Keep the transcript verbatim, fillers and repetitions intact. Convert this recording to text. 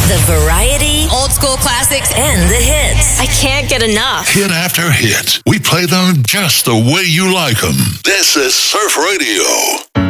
The variety, old school classics, and the hits. I can't get enough. Hit after hit. We play them just the way you like them. This is Surf Radio.